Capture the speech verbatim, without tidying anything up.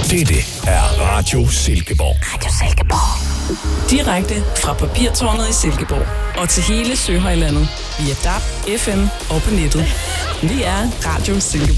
Dette er Radio Silkeborg. Radio Silkeborg. Direkte fra Papirtårnet i Silkeborg og til hele Søhøjlandet via D A B, F M og på nettet. Vi er Radio Silkeborg.